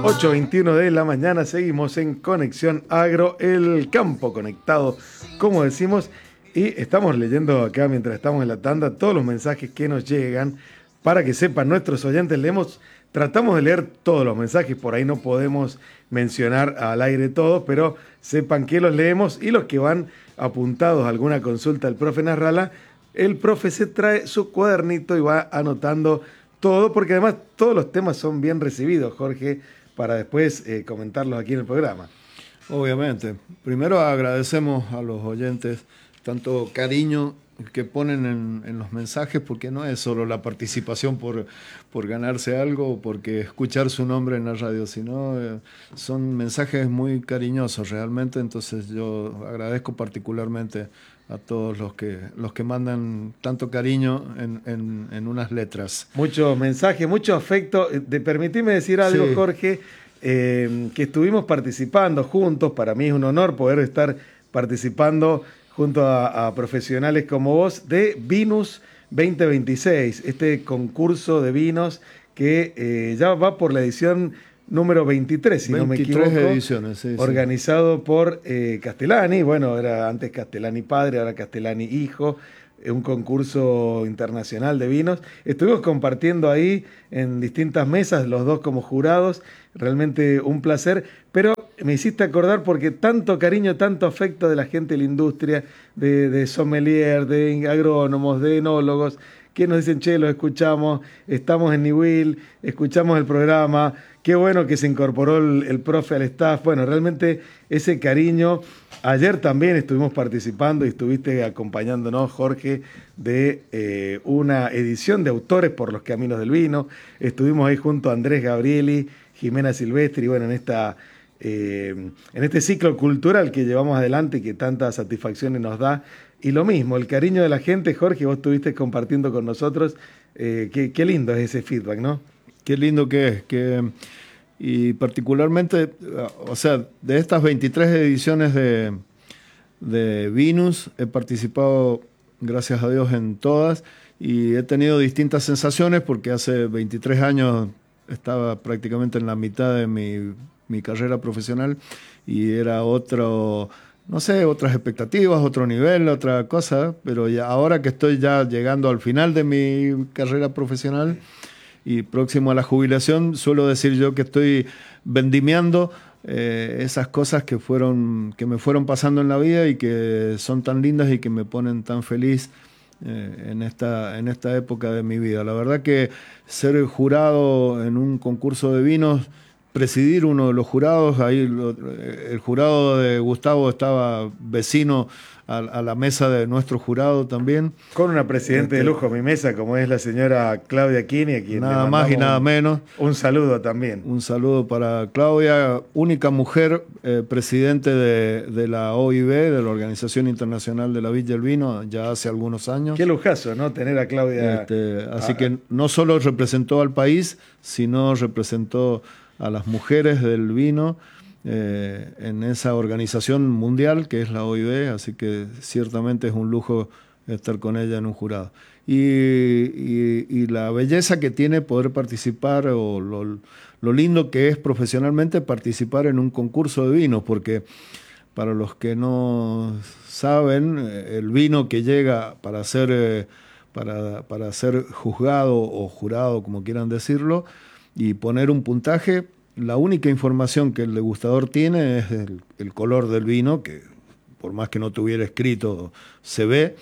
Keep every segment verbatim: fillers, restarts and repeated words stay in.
ocho veintiuno de la mañana, seguimos en Conexión Agro, el campo conectado, como decimos, y estamos leyendo acá mientras estamos en la tanda todos los mensajes que nos llegan para que sepan nuestros oyentes. Leemos, tratamos de leer todos los mensajes, por ahí no podemos mencionar al aire todos, pero sepan que los leemos y los que van apuntados a alguna consulta del profe Nasralla, el profe se trae su cuadernito y va anotando todo, porque además todos los temas son bien recibidos, Jorge, para después eh, comentarlos aquí en el programa. Obviamente. Primero agradecemos a los oyentes tanto cariño que ponen en, en los mensajes, porque no es solo la participación por, por ganarse algo o porque escuchar su nombre en la radio, sino eh, son mensajes muy cariñosos realmente. Entonces yo agradezco particularmente a todos los que los que mandan tanto cariño en, en, en unas letras. Muchos mensajes, mucho afecto. Te permitime decir algo, sí. Jorge, eh, que estuvimos participando juntos. Para mí es un honor poder estar participando junto a, a profesionales como vos de Vinus veinte veintiséis, este concurso de vinos que eh, ya va por la edición número veintitrés, si no me equivoco, ediciones, sí, organizado sí. por eh, Castellani. Bueno, era antes Castellani padre, ahora Castellani hijo, un concurso internacional de vinos. Estuvimos compartiendo ahí en distintas mesas, los dos como jurados, realmente un placer, pero me hiciste acordar porque tanto cariño, tanto afecto de la gente de la industria, de, de sommelier, de agrónomos, de enólogos, que nos dicen, che, los escuchamos, estamos en Niwil, escuchamos el programa, qué bueno que se incorporó el, el profe al staff. Bueno, realmente ese cariño. Ayer también estuvimos participando y estuviste acompañándonos, Jorge, de eh, una edición de Autores por los Caminos del Vino. Estuvimos ahí junto a Andrés Gabrieli, Jimena Silvestri, y bueno, en esta... Eh, en este ciclo cultural que llevamos adelante y que tantas satisfacciones nos da. Y lo mismo, el cariño de la gente, Jorge, vos estuviste compartiendo con nosotros. Eh, qué, qué lindo es ese feedback, ¿no? Qué lindo que es. Que, y particularmente, o sea, de estas veintitrés ediciones de, de Vinus, he participado, gracias a Dios, en todas. Y he tenido distintas sensaciones porque hace veintitrés años estaba prácticamente en la mitad de mi... mi carrera profesional y era otro, no sé, otras expectativas, otro nivel, otra cosa, pero ya ahora que estoy ya llegando al final de mi carrera profesional y próximo a la jubilación, suelo decir yo que estoy vendimiando eh, esas cosas que fueron, que me fueron pasando en la vida y que son tan lindas y que me ponen tan feliz eh, en esta, en esta época de mi vida. La verdad que ser jurado en un concurso de vinos, presidir uno de los jurados, ahí lo, el jurado de Gustavo estaba vecino a, a la mesa de nuestro jurado también. Con una presidenta este, de lujo, mi mesa, como es la señora Claudia Kini, a quien nada más y nada un, menos. Un saludo también. Un saludo para Claudia, única mujer eh, presidente de, de la O I B, de la Organización Internacional de la Vid y el Vino, ya hace algunos años. Qué lujazo, ¿no? Tener a Claudia. Este, así ah, que no solo representó al país, sino representó a las mujeres del vino eh, en esa organización mundial que es la O I B, así que ciertamente es un lujo estar con ella en un jurado. Y, y, y la belleza que tiene poder participar, o lo, lo lindo que es profesionalmente participar en un concurso de vinos, porque para los que no saben, el vino que llega para ser, eh, para, para ser juzgado o jurado, como quieran decirlo, y poner un puntaje, la única información que el degustador tiene es el, el color del vino, que por más que no tuviera escrito se ve,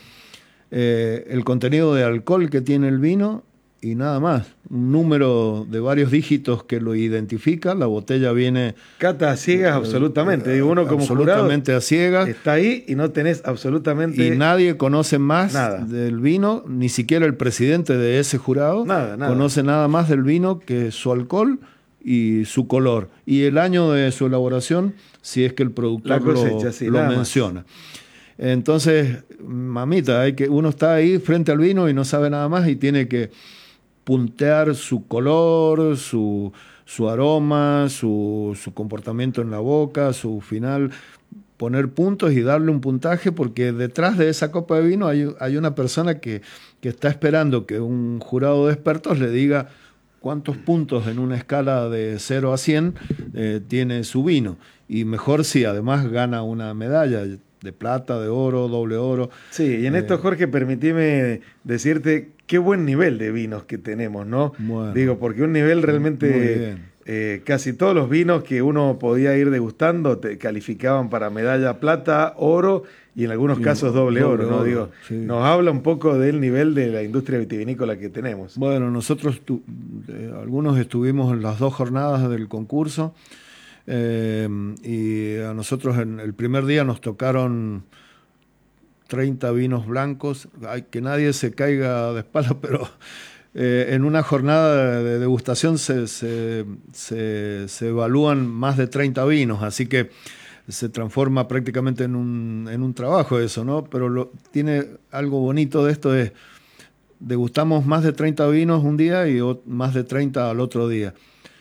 eh, el contenido de alcohol que tiene el vino y nada más. Un número de varios dígitos que lo identifica, la botella viene... Cata a ciegas, eh, absolutamente. Digo, uno como absolutamente jurado a ciegas. Está ahí y no tenés absolutamente... Y nadie conoce más nada del vino, ni siquiera el presidente de ese jurado nada, nada. conoce nada más del vino que su alcohol y su color. Y el año de su elaboración, si es que el productor cosecha, lo, sí, lo menciona. Más. Entonces, mamita, hay que, uno está ahí frente al vino y no sabe nada más y tiene que puntear su color, su, su aroma, su, su comportamiento en la boca, su final, poner puntos y darle un puntaje, porque detrás de esa copa de vino hay, hay una persona que, que está esperando que un jurado de expertos le diga cuántos puntos en una escala de cero a cien eh, tiene su vino. Y mejor si además gana una medalla de plata, de oro, doble oro. Sí, y en eh, esto, Jorge, permitime decirte qué buen nivel de vinos que tenemos, ¿no? Bueno, digo, porque un nivel realmente... Eh, casi todos los vinos que uno podía ir degustando te calificaban para medalla plata, oro y en algunos sí, casos doble, doble oro, ¿no? Oro, Digo, sí. Nos habla un poco del nivel de la industria vitivinícola que tenemos. Bueno, nosotros tu, eh, algunos estuvimos en las dos jornadas del concurso eh, y a nosotros en el primer día nos tocaron treinta vinos blancos. Hay que nadie se caiga de espalda, pero Eh, en una jornada de degustación se, se, se, se evalúan más de treinta vinos, así que se transforma prácticamente en un, en un trabajo eso, ¿no? Pero lo, tiene algo bonito de esto, es degustamos más de treinta vinos un día y o, más de treinta al otro día.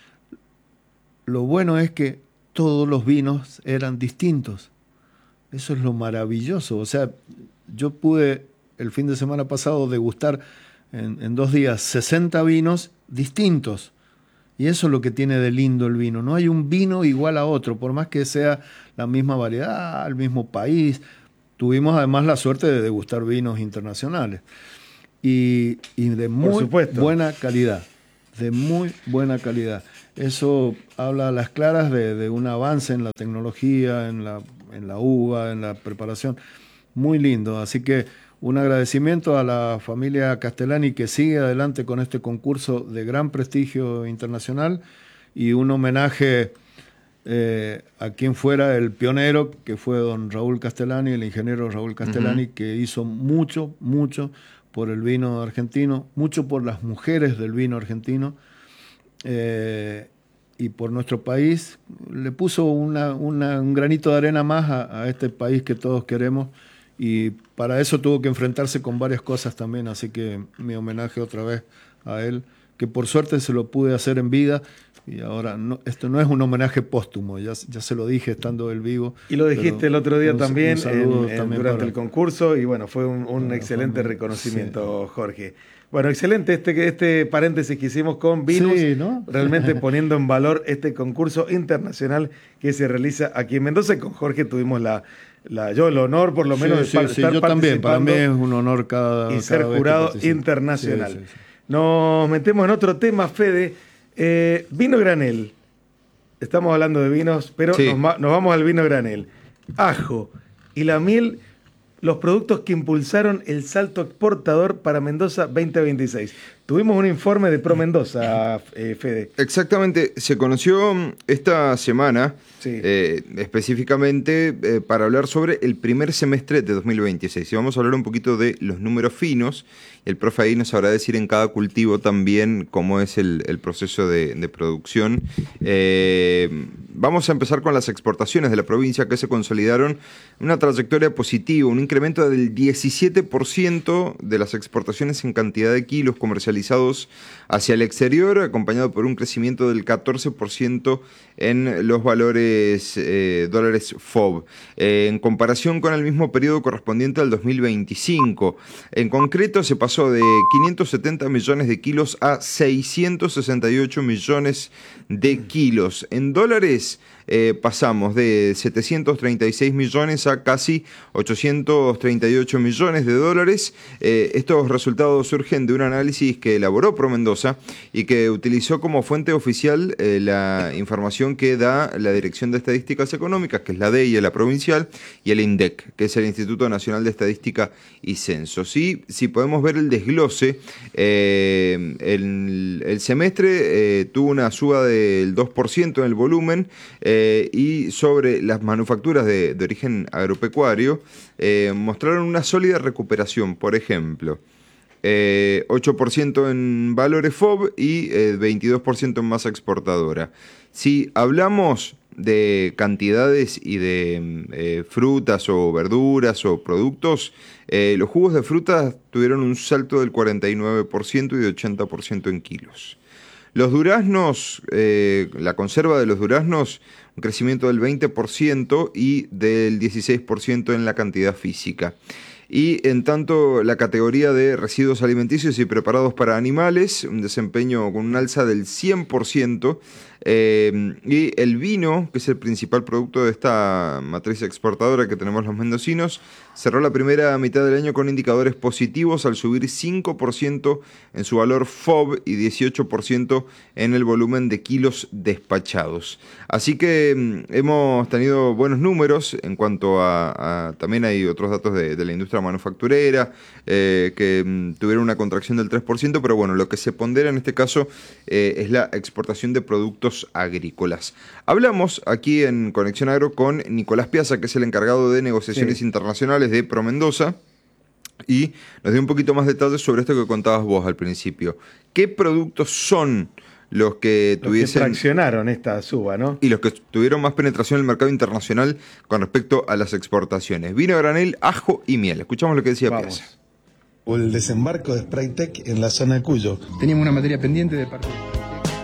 Lo bueno es que todos los vinos eran distintos. Eso es lo maravilloso. O sea, yo pude el fin de semana pasado degustar En, en dos días sesenta vinos distintos, y eso es lo que tiene de lindo el vino. No hay un vino igual a otro, por más que sea la misma variedad, el mismo país. Tuvimos además la suerte de degustar vinos internacionales y, y de muy buena calidad, de muy buena calidad. Eso habla a las claras de, de un avance en la tecnología, en la, en la uva, en la preparación, muy lindo. Así que un agradecimiento a la familia Castellani que sigue adelante con este concurso de gran prestigio internacional y un homenaje eh, a quien fuera el pionero, que fue don Raúl Castellani, el ingeniero Raúl Castellani, uh-huh. que hizo mucho, mucho por el vino argentino, mucho por las mujeres del vino argentino eh, y por nuestro país. Le puso una, una, un granito de arena más a, a este país que todos queremos. Y para eso tuvo que enfrentarse con varias cosas también, así que mi homenaje otra vez a él, que por suerte se lo pude hacer en vida, y ahora no, esto no es un homenaje póstumo, ya, ya se lo dije estando él vivo. Y lo dijiste el otro día un, también, un en, en, también durante para... el concurso, y bueno, fue un, un excelente reconocimiento, sí. Jorge. Bueno, excelente este, este paréntesis que hicimos con Vinus, sí, ¿no? Realmente poniendo en valor este concurso internacional que se realiza aquí en Mendoza. Con Jorge tuvimos la... La, yo el honor por lo menos sí, de sí, estar sí, yo también, para mí es un honor cada y cada ser jurado internacional. Sí, sí, sí. Nos metemos en otro tema, Fede. Eh, vino granel. Estamos hablando de vinos, pero sí. nos, nos vamos al vino granel. Ajo y la miel, los productos que impulsaron el salto exportador para Mendoza veinte veintiséis. Tuvimos un informe de Pro Mendoza, eh, Fede. Exactamente, se conoció esta semana, sí. eh, específicamente eh, para hablar sobre el primer semestre de dos mil veintiséis. Y vamos a hablar un poquito de los números finos. El profe ahí nos sabrá decir en cada cultivo también cómo es el, el proceso de, de producción. Eh, vamos a empezar con las exportaciones de la provincia, que se consolidaron una trayectoria positiva, un incremento del diecisiete por ciento de las exportaciones en cantidad de kilos comercializados hacia el exterior, acompañado por un crecimiento del catorce por ciento en los valores eh, dólares F O B, eh, en comparación con el mismo periodo correspondiente al dos mil veinticinco. En concreto, se pasó de quinientos setenta millones de kilos a seiscientos sesenta y ocho millones de kilos. En dólares, eh, pasamos de setecientos treinta y seis millones a casi ochocientos treinta y ocho millones de dólares. Eh, estos resultados surgen de un análisis que elaboró Pro Mendoza y que utilizó como fuente oficial eh, la información que da la Dirección de Estadísticas Económicas, que es la D E I, la provincial, y el INDEC, que es el Instituto Nacional de Estadística y Censo. Sí, si podemos ver el desglose, eh, el, el semestre eh, tuvo una suba del dos por ciento en el volumen, eh, y sobre las manufacturas de, de origen agropecuario eh, mostraron una sólida recuperación. Por ejemplo, Eh, ocho por ciento en valores F O B y eh, veintidós por ciento en masa exportadora. Si hablamos de cantidades y de eh, frutas o verduras o productos, eh, los jugos de frutas tuvieron un salto del cuarenta y nueve por ciento y de ochenta por ciento en kilos. Los duraznos, eh, la conserva de los duraznos, un crecimiento del veinte por ciento y del dieciséis por ciento en la cantidad física. Y en tanto, la categoría de residuos alimenticios y preparados para animales, un desempeño con un alza del cien por ciento. Eh, y el vino, que es el principal producto de esta matriz exportadora que tenemos los mendocinos, cerró la primera mitad del año con indicadores positivos al subir cinco por ciento en su valor F O B y dieciocho por ciento en el volumen de kilos despachados. Así que mm, hemos tenido buenos números en cuanto a, a también hay otros datos de, de la industria manufacturera eh, que mm, tuvieron una contracción del tres por ciento, pero bueno, lo que se pondera en este caso eh, es la exportación de productos agrícolas. Hablamos aquí en Conexión Agro con Nicolás Piazza, que es el encargado de negociaciones sí. internacionales de ProMendoza, y nos dio un poquito más detalles sobre esto que contabas vos al principio. ¿Qué productos son los que los tuviesen... que traccionaron esta suba, ¿no? Y los que tuvieron más penetración en el mercado internacional con respecto a las exportaciones? Vino a granel, ajo y miel. Escuchamos lo que decía Vamos. Piazza. O el desembarco de Spraytec en la zona de Cuyo. Teníamos una materia pendiente de parte...